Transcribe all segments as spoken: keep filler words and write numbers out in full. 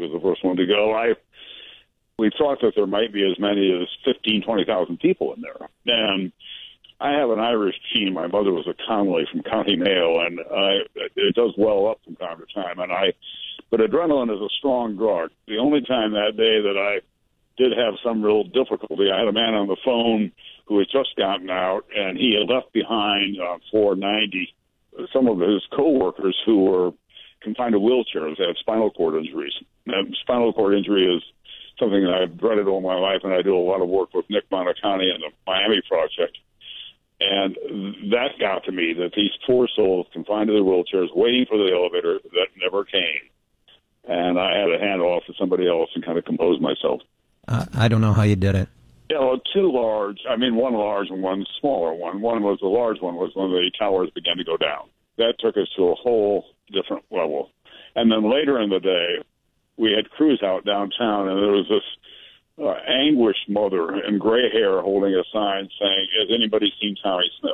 was the first one to go. I we thought that there might be as many as fifteen, twenty thousand people in there. And I have an Irish gene. My mother was a Connolly from County Mayo, and I, it does well up from time to time. And I, but adrenaline is a strong drug. The only time that day that I did have some real difficulty, I had a man on the phone who had just gotten out, and he had left behind on four ninety some of his coworkers who were confined to wheelchairs. They had spinal cord injuries. And spinal cord injury is something that I've dreaded all my life, and I do a lot of work with Nick Montacani and the Miami Project. And that got to me, that these poor souls confined to their wheelchairs, waiting for the elevator that never came. And I had to hand off to somebody else and kind of compose myself. Uh, I don't know how you did it. Yeah, well, two large, I mean, one large and one smaller one. One was the large one was when the towers began to go down. That took us to a whole different level. And then later in the day, we had crews out downtown, and there was this uh, anguished mother in gray hair holding a sign saying, "Has anybody seen Tommy Smith?"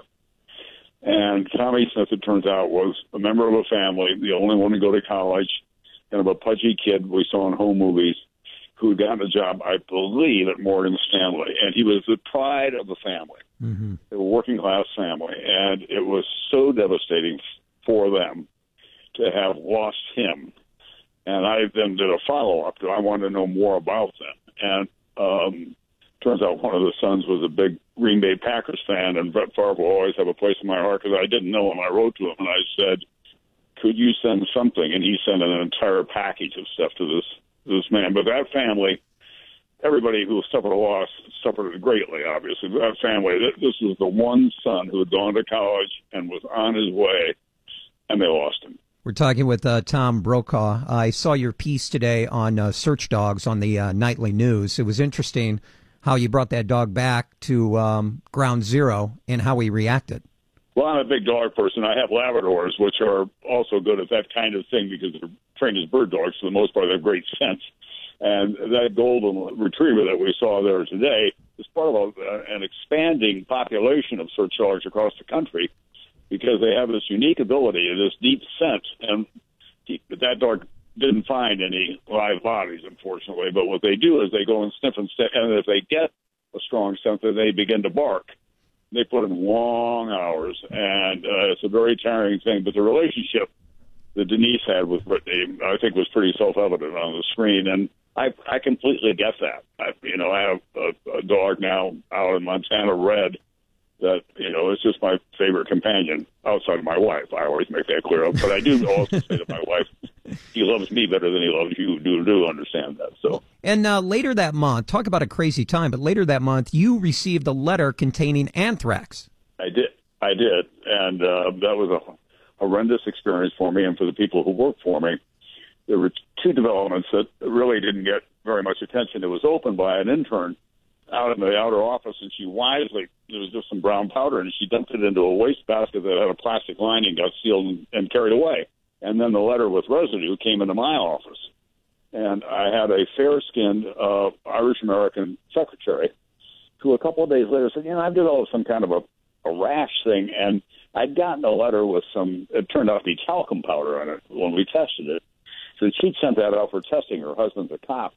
And Tommy Smith, it turns out, was a member of a family, the only one to go to college, kind of a pudgy kid we saw in home movies, who had gotten a job, I believe, at Morgan Stanley. And he was the pride of the family. Mm-hmm. They were a working-class family. And it was so devastating for them to have lost him. And I then did a follow-up. I wanted to know more about them. And um, turns out one of the sons was a big Green Bay Packers fan, and Brett Favre will always have a place in my heart because I didn't know him. I wrote to him, and I said, could you send something? And he sent an entire package of stuff to this this man. But that family, everybody who suffered a loss suffered greatly, obviously. That family, this was the one son who had gone to college and was on his way, and they lost him. We're talking with uh, Tom Brokaw. I saw your piece today on uh, search dogs on the uh, Nightly News. It was interesting how you brought that dog back to um, ground zero and how he reacted. Well, I'm a big dog person. I have Labradors, which are also good at that kind of thing because they're trained as bird dogs. For the most part, they have great sense. And that golden retriever that we saw there today is part of a, an expanding population of search dogs across the country because they have this unique ability, this deep scent. And he, that dog didn't find any live bodies, unfortunately. But what they do is they go and sniff and sniff, and if they get a strong scent, then they begin to bark. They put in long hours, and uh, it's a very tiring thing. But the relationship that Denise had with Brittany, I think, was pretty self-evident on the screen, and I, I completely get that. I, you know, I have a, a dog now out in Montana, Red, that, you know, is just my favorite companion outside of my wife. I always make that clear. But I do also say to my wife, he loves me better than he loves you. Do do understand that. So. And uh, later that month, talk about a crazy time, but later that month, you received a letter containing anthrax. I did. I did. And uh, that was a horrendous experience for me and for the people who worked for me. There were two developments that really didn't get very much attention. It was opened by an intern out in the outer office, and she wisely, there was just some brown powder, and she dumped it into a wastebasket that had a plastic lining, got sealed, and, and carried away. And then the letter with residue came into my office. And I had a fair-skinned uh, Irish-American secretary who a couple of days later said, you know, I've developed some kind of a, a rash thing, and I'd gotten a letter with some, it turned out to be talcum powder on it when we tested it. So she'd sent that out for testing. Her husband's a cop.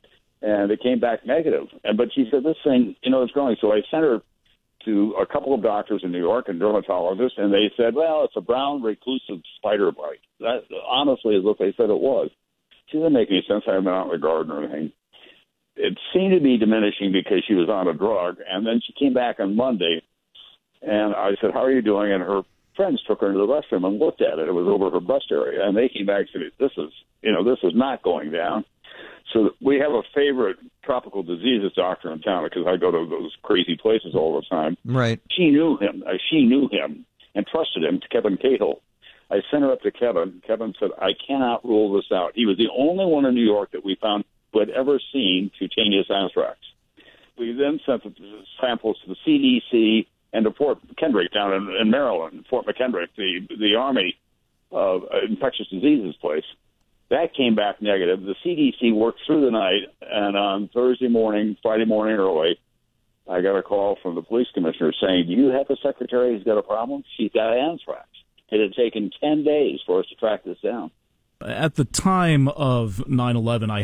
And it came back negative. And But she said, this thing, you know, it's growing. So I sent her to a couple of doctors in New York and dermatologists, and they said, well, it's a brown reclusive spider bite. That honestly is what they said it was. She didn't make any sense. I haven't been out in the garden or anything. It seemed to be diminishing because she was on a drug. And then she came back on Monday, and I said, how are you doing? And her friends took her into the restroom and looked at it. It was over her breast area. And they came back and said, this is, you know, this is not going down. So we have a favorite tropical diseases doctor in town because I go to those crazy places all the time. Right. She knew him. Uh, she knew him and trusted him, to Kevin Cahill. I sent her up to Kevin. Kevin said, I cannot rule this out. He was the only one in New York that we found who had ever seen cutaneous anthrax. We then sent the samples to the C D C and to Fort McKendrick down in, in Maryland, Fort McKendrick, the, the Army uh, infectious diseases place. That came back negative. The C D C worked through the night, and on Thursday morning, Friday morning early, I got a call from the police commissioner saying, do you have a secretary who's got a problem? She's got anthrax. It had taken ten days for us to track this down. At the time of nine eleven, I